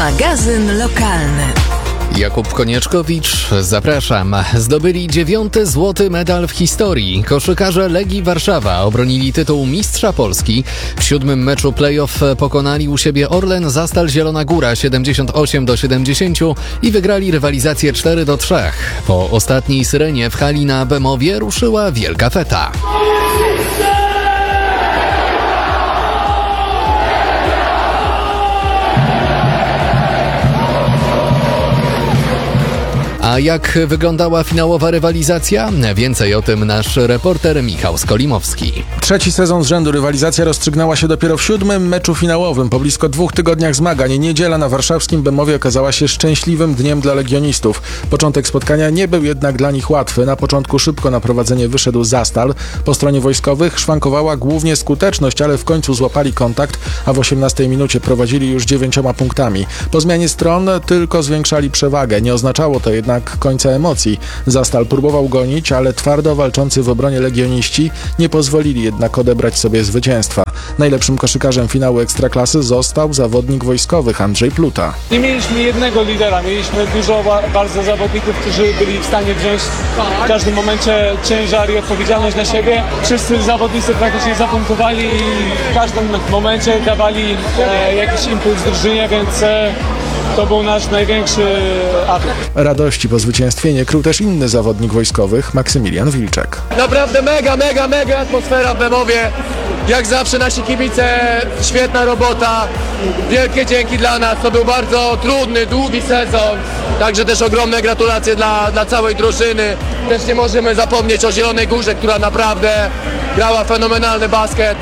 Magazyn lokalny. Jakub Konieczkowicz, zapraszam. Zdobyli 9. złoty medal w historii. Koszykarze Legii Warszawa obronili tytuł mistrza Polski. W 7. meczu play-off pokonali u siebie Orlen Zastal Zielona Góra 78-70 i wygrali rywalizację 4-3. Po ostatniej syrenie w hali na Bemowie ruszyła wielka feta. A jak wyglądała finałowa rywalizacja? Więcej o tym nasz reporter Michał Skolimowski. Trzeci sezon z rzędu rywalizacja rozstrzygnęła się dopiero w 7. meczu finałowym. Po blisko 2 tygodniach zmagań niedziela na warszawskim Bemowie okazała się szczęśliwym dniem dla legionistów. Początek spotkania nie był jednak dla nich łatwy. Na początku szybko na prowadzenie wyszedł Zastal. Po stronie wojskowych szwankowała głównie skuteczność, ale w końcu złapali kontakt, a w 18 minucie prowadzili już 9 punktami. Po zmianie stron tylko zwiększali przewagę. Nie oznaczało to jednak końca emocji. Zastal próbował gonić, ale twardo walczący w obronie legioniści nie pozwolili jednak odebrać sobie zwycięstwa. Najlepszym koszykarzem finału Ekstraklasy został zawodnik wojskowych Andrzej Pluta. Nie mieliśmy jednego lidera, mieliśmy dużo bardzo zawodników, którzy byli w stanie wziąć w każdym momencie ciężar i odpowiedzialność na siebie. Wszyscy zawodnicy praktycznie zapunktowali i w każdym momencie dawali jakiś impuls drużynie, więc to był nasz największy atut. Radości po zwycięstwie nie krył też inny zawodnik wojskowych, Maksymilian Wilczek. Naprawdę mega atmosfera w Bemowie. Jak zawsze nasi kibice, świetna robota. Wielkie dzięki dla nas. To był bardzo trudny, długi sezon. Także też ogromne gratulacje dla całej drużyny. Też nie możemy zapomnieć o Zielonej Górze, która naprawdę grała fenomenalny basket.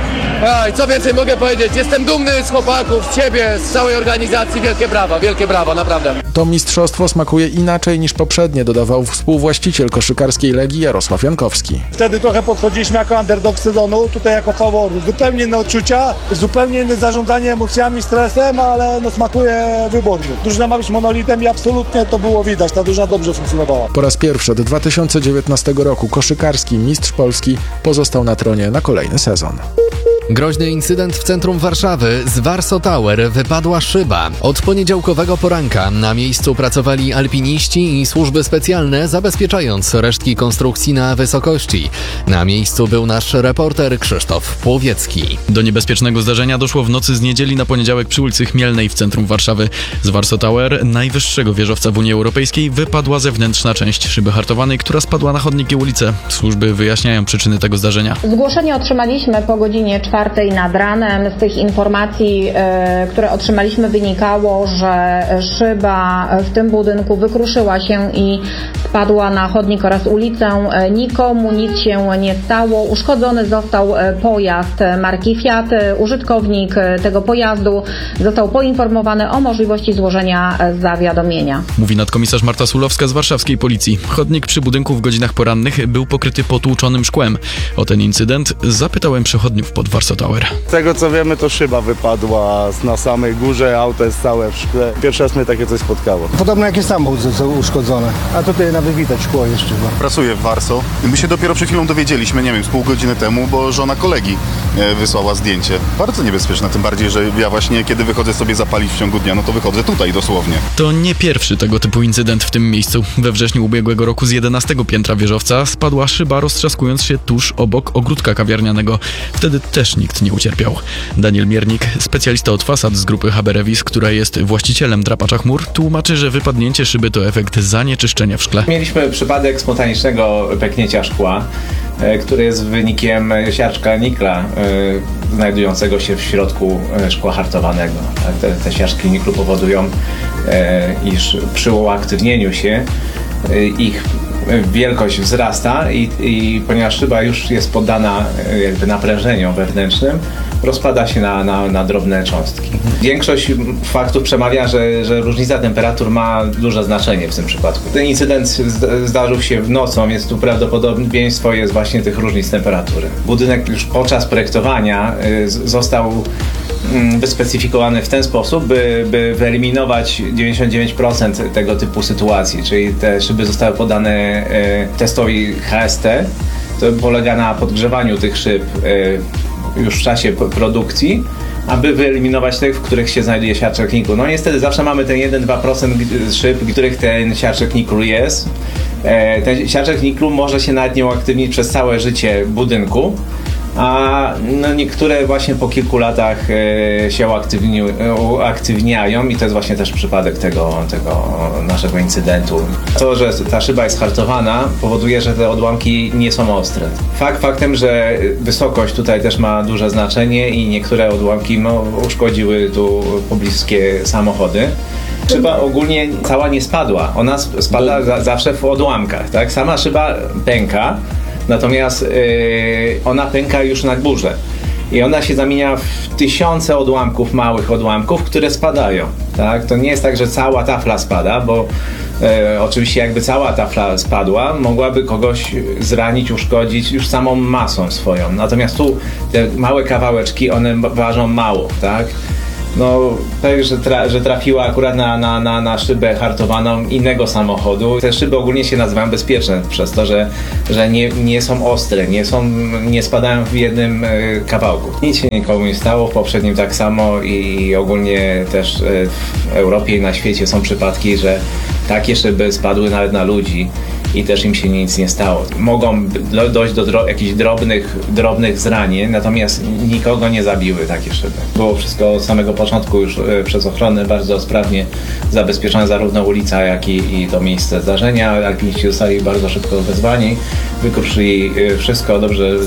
Co więcej mogę powiedzieć, jestem dumny z chłopaków, z ciebie, z całej organizacji, wielkie brawa, naprawdę. To mistrzostwo smakuje inaczej niż poprzednie, dodawał współwłaściciel koszykarskiej Legii Jarosław Jankowski. Wtedy trochę podchodziliśmy jako underdog sezonu, tutaj jako faworyt. Zupełnie inne odczucia, zupełnie inne zarządzanie emocjami, stresem, ale smakuje wybornie. Drużyna ma być monolitem i absolutnie to było widać, ta drużyna dobrze funkcjonowała. Po raz pierwszy od 2019 roku koszykarski mistrz Polski pozostał na tronie na kolejny sezon. Groźny incydent w centrum Warszawy. Z Warso Tower wypadła szyba. Od poniedziałkowego poranka na miejscu pracowali alpiniści i służby specjalne, zabezpieczając resztki konstrukcji na wysokości. Na miejscu był nasz reporter Krzysztof Płowiecki. Do niebezpiecznego zdarzenia doszło w nocy z niedzieli na poniedziałek przy ulicy Chmielnej w centrum Warszawy. Z Warso Tower, najwyższego wieżowca w Unii Europejskiej, wypadła zewnętrzna część szyby hartowanej, która spadła na chodnik i ulicę. Służby wyjaśniają przyczyny tego zdarzenia. Zgłoszenie otrzymaliśmy po godzinie 4 nad ranem. Z tych informacji, które otrzymaliśmy, wynikało, że szyba w tym budynku wykruszyła się i spadła na chodnik oraz ulicę. Nikomu nic się nie stało. Uszkodzony został pojazd marki Fiat. Użytkownik tego pojazdu został poinformowany o możliwości złożenia zawiadomienia. Mówi nadkomisarz Marta Sulowska z warszawskiej policji. Chodnik przy budynku w godzinach porannych był pokryty potłuczonym szkłem. O ten incydent zapytałem przechodniów pod Warso Tower. Z tego co wiemy, to szyba wypadła na samej górze, auto jest całe w szkle. Pierwszy raz mnie takie coś spotkało. Podobno jakieś samochód został uszkodzony, a tutaj nawet widać szkło jeszcze. Pracuję w Warso i my się dopiero przed chwilą dowiedzieliśmy, nie wiem, z pół godziny temu, bo żona kolegi wysłała zdjęcie. Bardzo niebezpieczne, tym bardziej, że ja właśnie kiedy wychodzę sobie zapalić w ciągu dnia, no to wychodzę tutaj dosłownie. To nie pierwszy tego typu incydent w tym miejscu. We wrześniu ubiegłego roku z 11 piętra wieżowca spadła szyba, roztrzaskując się tuż obok ogródka kawiarnianego. Wtedy też nikt nie ucierpiał. Daniel Miernik, specjalista od fasad z grupy Haberewis, która jest właścicielem drapacza chmur, tłumaczy, że wypadnięcie szyby to efekt zanieczyszczenia w szkle. Mieliśmy przypadek spontanicznego pęknięcia szkła, który jest wynikiem siarczka nikla znajdującego się w środku szkła hartowanego. Te siarczki niklu powodują, iż przy uaktywnieniu się ich wielkość wzrasta i ponieważ szyba już jest poddana jakby naprężeniom wewnętrznym, rozpada się na drobne cząstki. Większość faktów przemawia, że różnica temperatur ma duże znaczenie w tym przypadku. Ten incydent zdarzył się w nocą, więc tu prawdopodobieństwo jest właśnie tych różnic temperatury. Budynek już podczas projektowania został wyspecyfikowany w ten sposób, by wyeliminować 99% tego typu sytuacji, czyli te szyby zostały podane testowi HST. To polega na podgrzewaniu tych szyb już w czasie produkcji, aby wyeliminować te, w których się znajduje siarczak niklu. No niestety zawsze mamy ten 1-2% szyb, w których ten siarczak niklu jest. Ten siarczak niklu może się nawet nie uaktywnić przez całe życie budynku, a no niektóre właśnie po kilku latach się uaktywniają i to jest właśnie też przypadek tego naszego incydentu. To, że ta szyba jest hartowana, powoduje, że te odłamki nie są ostre. Faktem, że wysokość tutaj też ma duże znaczenie i niektóre odłamki uszkodziły tu pobliskie samochody. Szyba ogólnie cała nie spadła, ona spada zawsze w odłamkach, tak? Sama szyba pęka, natomiast ona pęka już na górze i ona się zamienia w tysiące odłamków, małych odłamków, które spadają, tak? To nie jest tak, że cała tafla spada, bo oczywiście jakby cała tafla spadła, mogłaby kogoś zranić, uszkodzić już samą masą swoją, natomiast tu te małe kawałeczki, one ważą mało, tak? No, tak, że trafiła akurat na szybę hartowaną innego samochodu. Te szyby ogólnie się nazywają bezpieczne przez to, że nie są ostre, nie spadają w jednym kawałku. Nic się nikomu nie stało, w poprzednim tak samo i ogólnie też w Europie i na świecie są przypadki, że takie szyby spadły nawet na ludzi i też im się nic nie stało. Mogą dojść do jakichś drobnych zranień, natomiast nikogo nie zabiły takie szyby. Było wszystko od samego początku już przez ochronę bardzo sprawnie zabezpieczone, zarówno ulica, jak i to miejsce zdarzenia. Alpiniści zostali bardzo szybko wezwani, wykruszyli wszystko.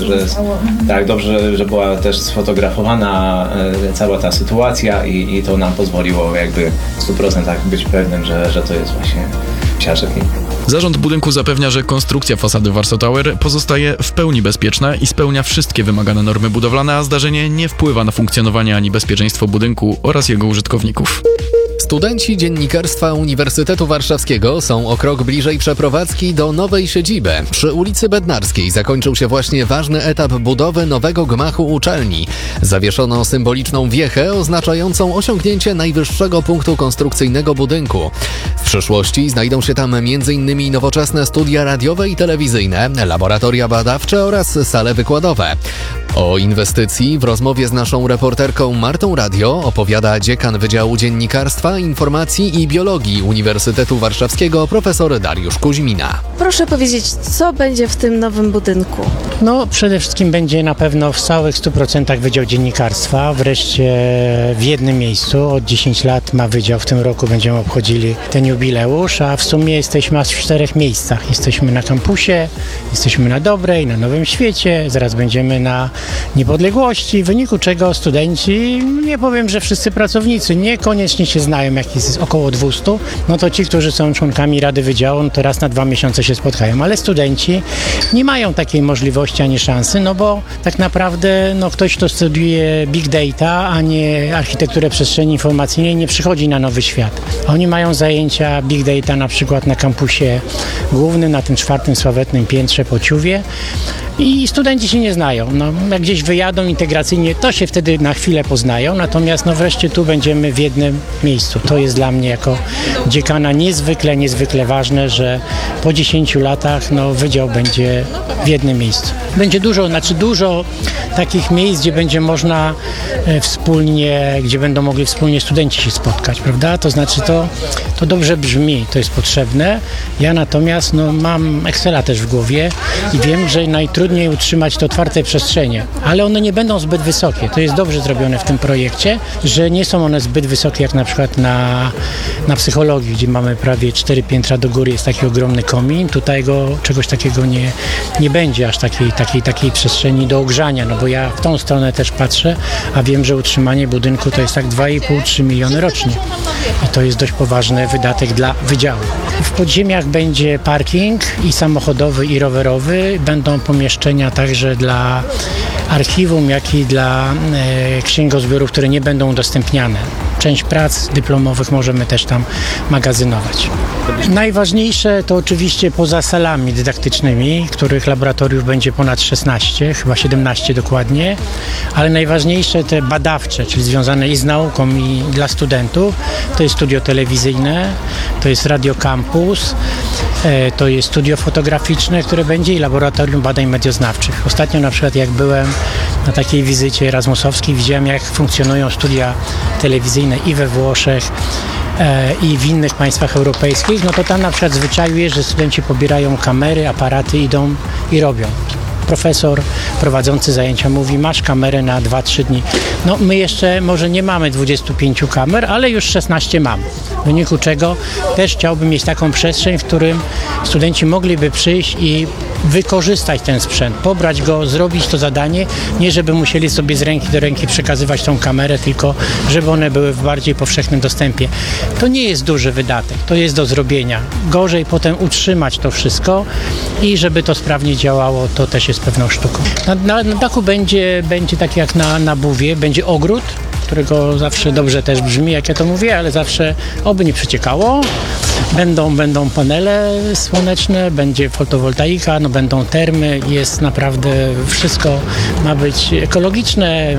Dobrze, że była też sfotografowana cała ta sytuacja i to nam pozwoliło jakby w 100% być pewnym, że to jest właśnie siarczak niklu. Zarząd budynku zapewnia, że konstrukcja fasady Warsaw Tower pozostaje w pełni bezpieczna i spełnia wszystkie wymagane normy budowlane, a zdarzenie nie wpływa na funkcjonowanie ani bezpieczeństwo budynku oraz jego użytkowników. Studenci Dziennikarstwa Uniwersytetu Warszawskiego są o krok bliżej przeprowadzki do nowej siedziby. Przy ulicy Bednarskiej zakończył się właśnie ważny etap budowy nowego gmachu uczelni. Zawieszono symboliczną wiechę oznaczającą osiągnięcie najwyższego punktu konstrukcyjnego budynku. W przyszłości znajdą się tam m.in. nowoczesne studia radiowe i telewizyjne, laboratoria badawcze oraz sale wykładowe. O inwestycji w rozmowie z naszą reporterką Martą Radio opowiada dziekan Wydziału Dziennikarstwa, Informacji i Biologii Uniwersytetu Warszawskiego profesor Dariusz Kuźmina. Proszę powiedzieć, co będzie w tym nowym budynku? No przede wszystkim będzie na pewno w całych 100% Wydział Dziennikarstwa, wreszcie w jednym miejscu. Od 10 lat ma wydział, w tym roku będziemy obchodzili ten jubileusz, a w sumie jesteśmy aż w 4 miejscach. Jesteśmy na kampusie, jesteśmy na Dobrej, na Nowym Świecie, zaraz będziemy na Niepodległości, w wyniku czego studenci, nie powiem, że wszyscy pracownicy niekoniecznie się znają, jak jest około 200, no to ci, którzy są członkami Rady Wydziału, no to raz na 2 miesiące się spotkają, ale studenci nie mają takiej możliwości ani szansy, no bo tak naprawdę ktoś, kto studiuje Big Data, a nie architekturę przestrzeni informacyjnej, nie przychodzi na Nowy Świat. Oni mają zajęcia Big Data na przykład na kampusie głównym, na tym 4. sławetnym piętrze po Ciuwie i studenci się nie znają. No, jak gdzieś wyjadą integracyjnie, to się wtedy na chwilę poznają, natomiast wreszcie tu będziemy w jednym miejscu. To jest dla mnie jako dziekana niezwykle ważne, że po 10 latach wydział będzie w jednym miejscu. Będzie dużo takich miejsc, gdzie będzie można gdzie będą mogli wspólnie studenci się spotkać, prawda? To znaczy to dobrze brzmi, to jest potrzebne. Ja natomiast mam Excela też w głowie i wiem, że najtrudniej utrzymać to otwarte przestrzenie, ale one nie będą zbyt wysokie. To jest dobrze zrobione w tym projekcie, że nie są one zbyt wysokie jak na przykład na psychologii, gdzie mamy prawie 4 piętra do góry, jest taki ogromny komin. Tutaj czegoś takiego nie będzie, aż takiej przestrzeni do ogrzania, bo ja w tą stronę też patrzę, a wiem, że utrzymanie budynku to jest tak 2,5-3 miliony rocznie. I to jest dość poważny wydatek dla wydziału. W podziemiach będzie parking i samochodowy, i rowerowy. Będą pomieszczenia także dla archiwum, jak i dla księgozbiorów, które nie będą udostępniane. część prac dyplomowych możemy też tam magazynować. Najważniejsze to oczywiście poza salami dydaktycznymi, których laboratoriów będzie ponad 16, chyba 17 dokładnie, ale najważniejsze te badawcze, czyli związane i z nauką i dla studentów, to jest studio telewizyjne, to jest Radio Campus, to jest studio fotograficzne, które będzie i laboratorium badań medioznawczych. Ostatnio na przykład jak byłem na takiej wizycie erasmusowskiej, widziałem jak funkcjonują studia telewizyjne i we Włoszech, i w innych państwach europejskich, no to tam na przykład zwyczaju jest, że studenci pobierają kamery, aparaty, idą i robią. Profesor prowadzący zajęcia mówi, masz kamerę na 2-3 dni. No my jeszcze może nie mamy 25 kamer, ale już 16 mamy. W wyniku czego też chciałbym mieć taką przestrzeń, w którym studenci mogliby przyjść i wykorzystać ten sprzęt, pobrać go, zrobić to zadanie, nie żeby musieli sobie z ręki do ręki przekazywać tą kamerę, tylko żeby one były w bardziej powszechnym dostępie. To nie jest duży wydatek, to jest do zrobienia. Gorzej potem utrzymać to wszystko i żeby to sprawnie działało, to też jest pewną sztuką. Na dachu będzie tak jak na Buwie, będzie ogród, którego zawsze dobrze też brzmi, jak ja to mówię, ale zawsze oby nie przeciekało. Będą panele słoneczne, będzie fotowoltaika, no będą termy, jest naprawdę wszystko ma być ekologiczne,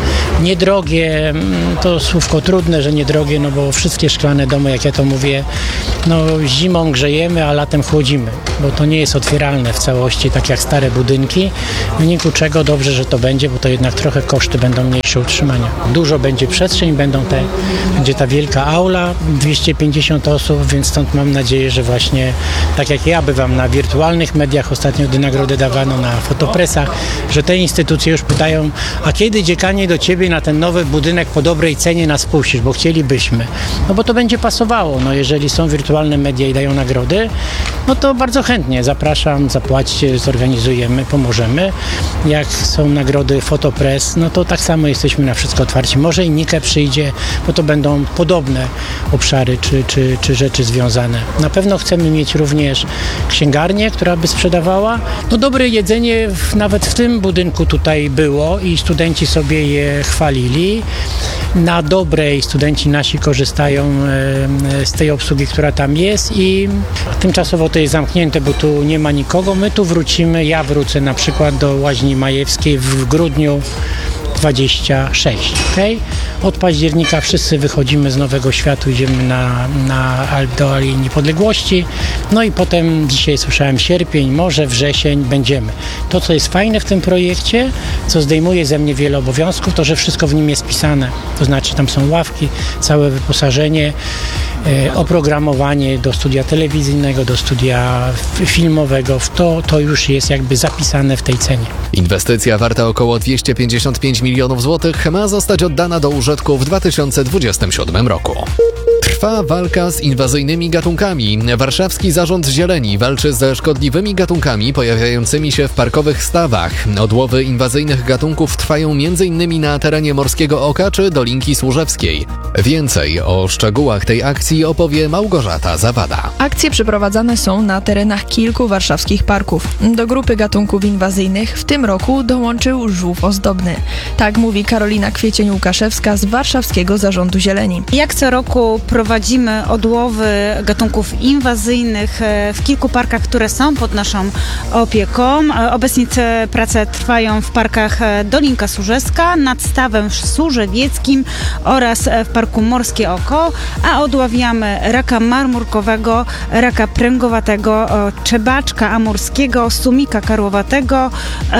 niedrogie, to słówko trudne, że niedrogie, no bo wszystkie szklane domy, jak ja to mówię, no zimą grzejemy, a latem chłodzimy, bo to nie jest otwieralne w całości, tak jak stare budynki, w wyniku czego dobrze, że to będzie, bo to jednak trochę koszty będą mniejsze utrzymania. Dużo będzie przestrzeń, będzie ta wielka aula, 250 osób, więc stąd mam nadzieję, że właśnie tak jak ja bywam na wirtualnych mediach, ostatnio gdy nagrodę dawano na fotopresach, że te instytucje już pytają, a kiedy dziekanie do ciebie na ten nowy budynek po dobrej cenie nas puścisz, bo chcielibyśmy. No bo to będzie pasowało, no jeżeli są wirtualne media i dają nagrody, no to bardzo chętnie zapraszam, zapłaćcie, zorganizujemy, pomożemy. Jak są nagrody Fotopress, no to tak samo jesteśmy na wszystko otwarci. Może i Nike przyjdzie, bo to będą podobne obszary czy rzeczy związane. Na pewno chcemy mieć również księgarnię, która by sprzedawała. No dobre jedzenie nawet w tym budynku tutaj było i studenci sobie je chwalili. Na dobrej studenci nasi korzystają z tej obsługi, która tam jest i tymczasowo to jest zamknięte, bo tu nie ma nikogo. My tu wrócimy, ja wrócę na przykład do Łaźni Majewskiej w grudniu 26. Okay? Od października wszyscy wychodzimy z Nowego Światu, idziemy do Alei Niepodległości. No i potem, dzisiaj słyszałem sierpień, może wrzesień będziemy. To, co jest fajne w tym projekcie, co zdejmuje ze mnie wiele obowiązków, to, że wszystko w nim jest pisane. To znaczy tam są ławki, całe wyposażenie, oprogramowanie do studia telewizyjnego, do studia filmowego. To już jest jakby zapisane w tej cenie. Inwestycja warta około 255 milionów złotych ma zostać oddana do użytku w 2027 roku. Trwa walka z inwazyjnymi gatunkami. Warszawski Zarząd Zieleni walczy ze szkodliwymi gatunkami pojawiającymi się w parkowych stawach. Odłowy inwazyjnych gatunków trwają m.in. na terenie Morskiego Oka czy Dolinki Służewskiej. Więcej o szczegółach tej akcji opowie Małgorzata Zawada. Akcje przeprowadzane są na terenach kilku warszawskich parków. Do grupy gatunków inwazyjnych w tym roku dołączył żółw ozdobny. Tak mówi Karolina Kwiecień-Łukaszewska z Warszawskiego Zarządu Zieleni. Jak co roku prowadzimy odłowy gatunków inwazyjnych w kilku parkach, które są pod naszą opieką. Obecnie te prace trwają w parkach Dolinka Służewska, nad Stawem Służewieckim oraz w parku Morskie Oko, a odławiamy raka marmurkowego, raka pręgowatego, czebaczka amurskiego, sumika karłowatego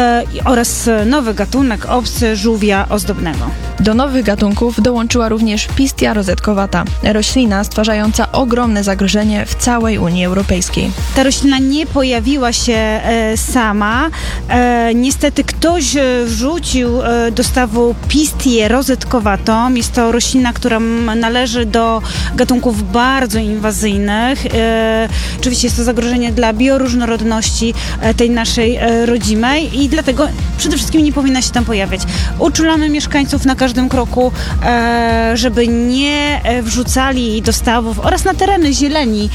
oraz nowy gatunek obcy żółwia ozdobnego. Do nowych gatunków dołączyła również pistia rozetkowata, roślina stwarzająca ogromne zagrożenie w całej Unii Europejskiej. Ta roślina nie pojawiła się sama. Niestety ktoś wrzucił do stawu pistię rozetkowatą. Jest to roślina, która należy do gatunków bardzo inwazyjnych. Oczywiście jest to zagrożenie dla bioróżnorodności tej naszej rodzimej i dlatego przede wszystkim nie powinna się tam pojawiać. Uczulamy mieszkańców na każdym każdym kroku, żeby nie wrzucali do stawów oraz na tereny zieleni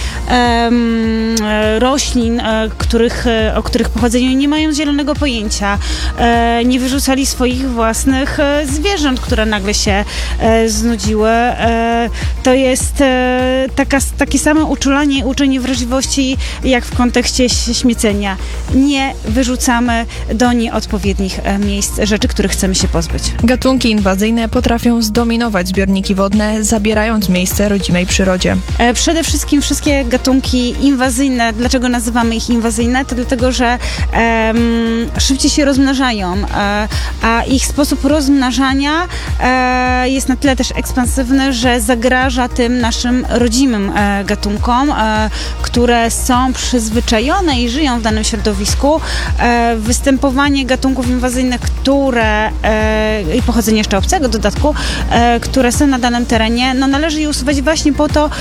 roślin, o których pochodzeniu nie mają zielonego pojęcia. Nie wyrzucali swoich własnych zwierząt, które nagle się znudziły. To jest takie samo uczulanie i uczenie wrażliwości jak w kontekście śmiecenia. Nie wyrzucamy do nieodpowiednich miejsc rzeczy, których chcemy się pozbyć. Gatunki inwazyjne potrafią zdominować zbiorniki wodne, zabierając miejsce rodzimej przyrodzie. Przede wszystkim wszystkie gatunki inwazyjne, dlaczego nazywamy ich inwazyjne? To dlatego, że szybciej się rozmnażają, a ich sposób rozmnażania jest na tyle też ekspansywny, że zagraża tym naszym rodzimym gatunkom, które są przyzwyczajone i żyją w danym środowisku. Występowanie gatunków inwazyjnych, i pochodzenie jeszcze obcego w dodatku, które są na danym terenie, należy je usuwać właśnie po to,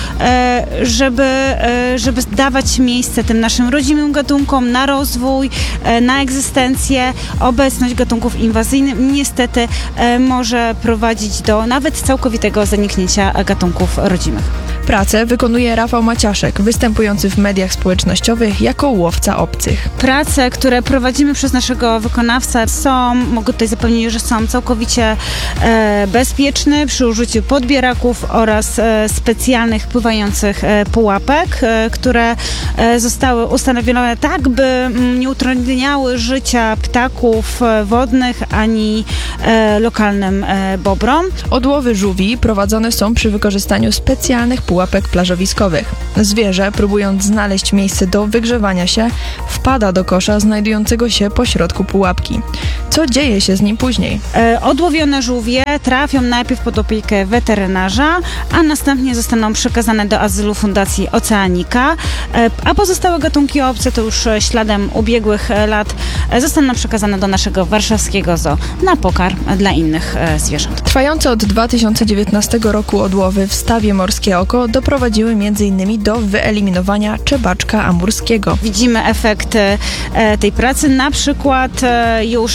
żeby dawać miejsce tym naszym rodzimym gatunkom na rozwój, na egzystencję. Obecność gatunków inwazyjnych niestety może prowadzić do nawet całkowitego zaniknięcia gatunków rodzimych. Pracę wykonuje Rafał Maciaszek, występujący w mediach społecznościowych jako łowca obcych. Prace, które prowadzimy przez naszego wykonawcę mogę tutaj zapewnić, że są całkowicie bezpieczne przy użyciu podbieraków oraz specjalnych pływających pułapek, które zostały ustanowione tak, by nie utrudniały życia ptaków wodnych ani lokalnym bobrom. Odłowy żółwi prowadzone są przy wykorzystaniu specjalnych pułapek plażowiskowych. Zwierzę, próbując znaleźć miejsce do wygrzewania się, wpada do kosza znajdującego się pośrodku pułapki. Co dzieje się z nim później? Odłowione żółwie trafią najpierw pod opiekę weterynarza, a następnie zostaną przekazane do azylu Fundacji Oceanika, a pozostałe gatunki obce to już śladem ubiegłych lat zostaną przekazane do naszego warszawskiego zoo na pokarm dla innych zwierząt. Trwające od 2019 roku odłowy w stawie Morskie Oko doprowadziły m.in. do wyeliminowania czebaczka amurskiego. Widzimy efekt tej pracy, na przykład już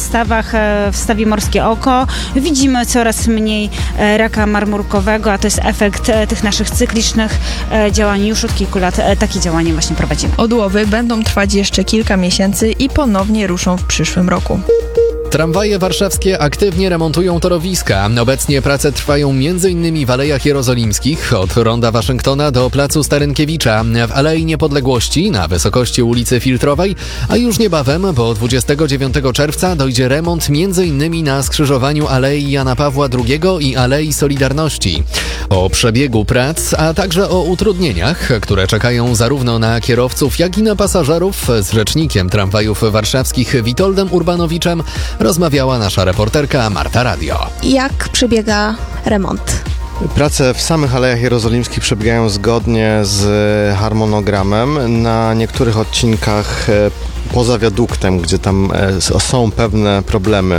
w stawie Morskie Oko widzimy coraz mniej raka marmurkowego, a to jest efekt tych naszych cyklicznych działań. Już od kilku lat takie działanie właśnie prowadzimy. Odłowy będą trwać jeszcze kilka miesięcy i ponownie ruszą w przyszłym roku. Tramwaje warszawskie aktywnie remontują torowiska. Obecnie prace trwają m.in. w Alejach Jerozolimskich, od Ronda Waszyngtona do Placu Starynkiewicza, w Alei Niepodległości na wysokości ulicy Filtrowej, a już niebawem, bo 29 czerwca dojdzie remont m.in. na skrzyżowaniu Alei Jana Pawła II i Alei Solidarności. O przebiegu prac, a także o utrudnieniach, które czekają zarówno na kierowców, jak i na pasażerów, z rzecznikiem tramwajów warszawskich Witoldem Urbanowiczem rozmawiała nasza reporterka Marta Radio. Jak przebiega remont? Prace w samych Alejach Jerozolimskich przebiegają zgodnie z harmonogramem. Na niektórych odcinkach poza wiaduktem, gdzie tam są pewne problemy,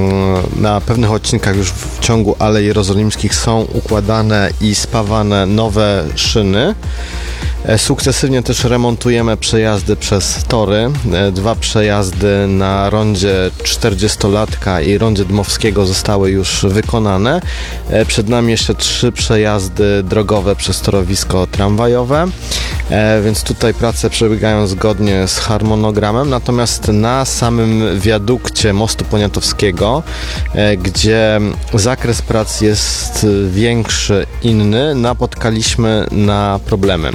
na pewnych odcinkach już w ciągu Alei Jerozolimskich są układane i spawane nowe szyny. Sukcesywnie też remontujemy przejazdy przez tory. 2 przejazdy na rondzie 40-latka i rondzie Dmowskiego zostały już wykonane. Przed nami jeszcze 3 przejazdy drogowe przez torowisko tramwajowe, więc tutaj prace przebiegają zgodnie z harmonogramem. Natomiast na samym wiadukcie mostu poniatowskiego, gdzie zakres prac jest większy, inny, napotkaliśmy na problemy.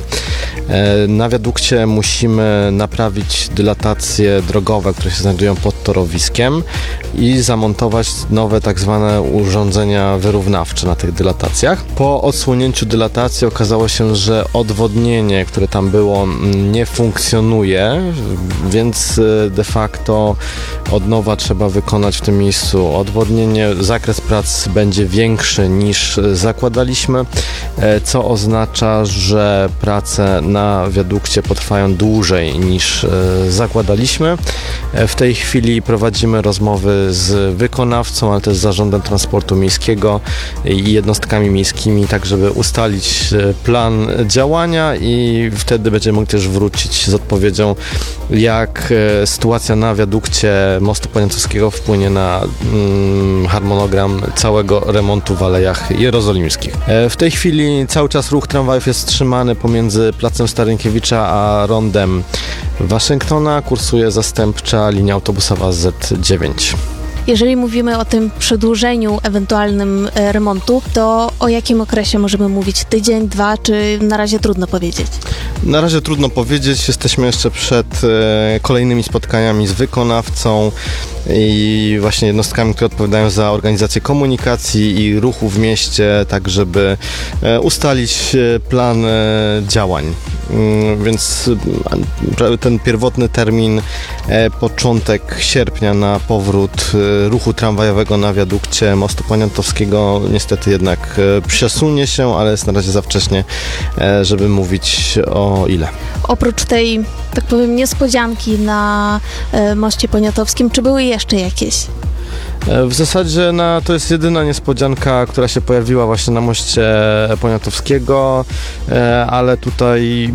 Na wiadukcie musimy naprawić dylatacje drogowe, które się znajdują pod torowiskiem i zamontować nowe tak zwane urządzenia wyrównawcze na tych dylatacjach. Po odsłonięciu dylatacji okazało się, że odwodnienie, które tam było, nie funkcjonuje, więc de facto od nowa trzeba wykonać w tym miejscu odwodnienie. Zakres prac będzie większy niż zakładaliśmy, co oznacza, że prace na wiadukcie potrwają dłużej niż zakładaliśmy. W tej chwili prowadzimy rozmowy z wykonawcą, ale też z Zarządem Transportu Miejskiego i jednostkami miejskimi, tak żeby ustalić plan działania i wtedy będziemy mogli też wrócić z odpowiedzią, jak sytuacja na wiadukcie mostu poniatowskiego wpłynie na harmonogram całego remontu w Alejach Jerozolimskich. W tej chwili cały czas ruch tramwajów jest wstrzymany pomiędzy Placem Starynkiewicza a Rondem Waszyngtona. Kursuje zastępcza linia autobusowa Z9. Jeżeli mówimy o tym przedłużeniu ewentualnym remontu, to o jakim okresie możemy mówić? Tydzień, 2, czy na razie trudno powiedzieć? Na razie trudno powiedzieć. Jesteśmy jeszcze przed kolejnymi spotkaniami z wykonawcą i właśnie jednostkami, które odpowiadają za organizację komunikacji i ruchu w mieście, tak żeby ustalić plan działań. Więc ten pierwotny termin, początek sierpnia na powrót ruchu tramwajowego na wiadukcie mostu poniatowskiego niestety jednak przesunie się, ale jest na razie za wcześnie, żeby mówić o ile. Oprócz tej, tak powiem, niespodzianki na moście poniatowskim, czy były jeszcze jakieś? W zasadzie to jest jedyna niespodzianka, która się pojawiła właśnie na moście poniatowskiego, ale tutaj,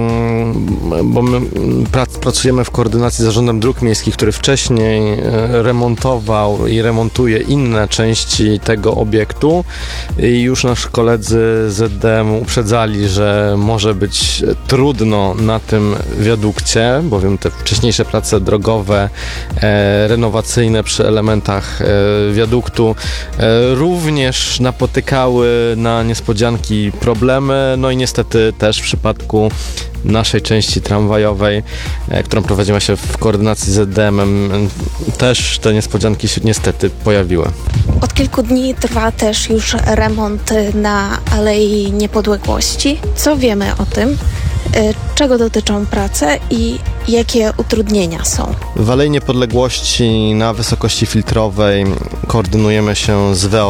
bo my pracujemy w koordynacji z Zarządem Dróg Miejskich, który wcześniej remontował i remontuje inne części tego obiektu i już nasi koledzy z ZDM uprzedzali, że może być trudno na tym wiadukcie, bowiem te wcześniejsze prace drogowe, renowacyjne przy elementach wiaduktu również napotykały na niespodzianki, problemy, no i niestety też w przypadku naszej części tramwajowej, którą prowadziła się w koordynacji z ZDM-em, też te niespodzianki się niestety pojawiły. Od kilku dni trwa też już remont na Alei Niepodległości. Co wiemy o tym? Czego dotyczą prace i jakie utrudnienia są? W Alei Niepodległości na wysokości filtrowej koordynujemy się z WEO